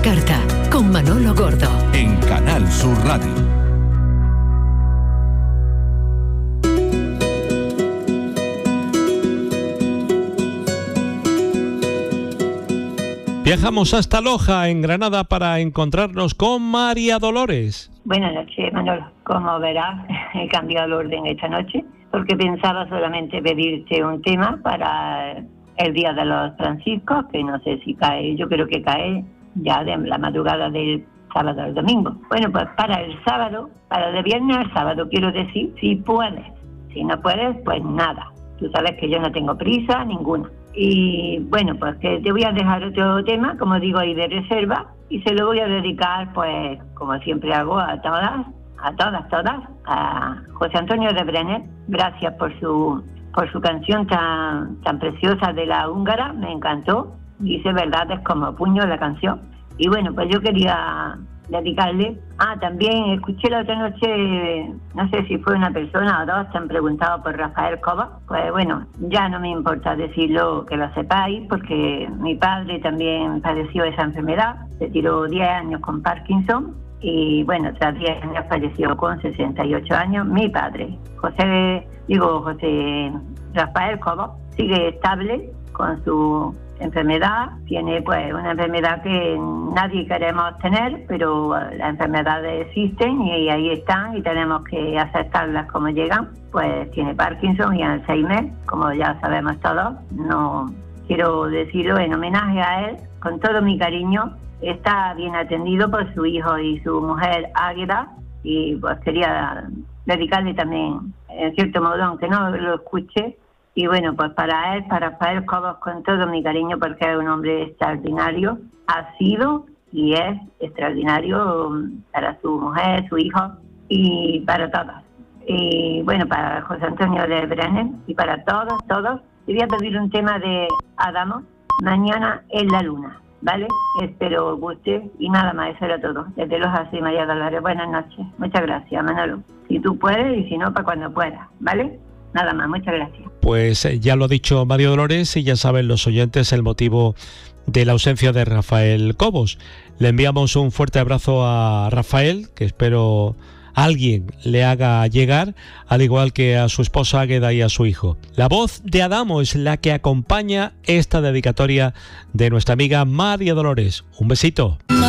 la carta, con Manolo Gordo. En Canal Sur Radio. Viajamos hasta Loja, en Granada, para encontrarnos con María Dolores. Buenas noches, Manolo. Como verás, he cambiado el orden esta noche porque pensaba solamente pedirte un tema para el Día de los Franciscos, que no sé si cae, yo creo que cae ya de la madrugada del sábado al domingo. Bueno, pues para el sábado, para de viernes al sábado, quiero decir, si puedes. Si no puedes, pues nada. Tú sabes que yo no tengo prisa ninguna. Y bueno, pues que te voy a dejar otro tema, como digo, ahí de reserva, y se lo voy a dedicar, pues, como siempre hago, a todas, a José Antonio de Brenner. Gracias por su canción tan preciosa de la húngara, me encantó. Dice verdades como puño la canción. Y bueno, pues yo quería dedicarle. También escuché la otra noche, no sé si fue una persona o dos, te han preguntado por Rafael Cobos. Pues bueno, ya no me importa decirlo, que lo sepáis, porque mi padre también padeció esa enfermedad. Se tiró 10 años con Parkinson y bueno, tras 10 años falleció con 68 años. Mi padre, José Rafael Cobos, sigue estable con su enfermedad. Tiene pues una enfermedad que nadie queremos tener, pero las enfermedades existen y ahí están y tenemos que aceptarlas como llegan. Pues tiene Parkinson y Alzheimer, como ya sabemos todos. No quiero decirlo en homenaje a él, con todo mi cariño. Está bien atendido por su hijo y su mujer Águeda, y pues quería dedicarle también, en cierto modo, aunque no lo escuche. Y bueno, pues para él, para Rafael Cobos, con todo mi cariño, porque es un hombre extraordinario, ha sido y es extraordinario para su mujer, su hijo y para todas. Y bueno, para José Antonio de Brenner y para todos, te voy a pedir un tema de Adamo, Mañana en la Luna, ¿vale? Espero os guste y nada más, eso era todo. Desde Loja, soy María Dolores. Buenas noches. Muchas gracias, Manolo. Si tú puedes y si no, para cuando puedas, ¿vale? Nada más, muchas gracias. Pues ya lo ha dicho María Dolores y ya saben los oyentes el motivo de la ausencia de Rafael Cobos. Le enviamos un fuerte abrazo a Rafael, que espero alguien le haga llegar, al igual que a su esposa Águeda y a su hijo. La voz de Adamo es la que acompaña esta dedicatoria de nuestra amiga María Dolores. Un besito.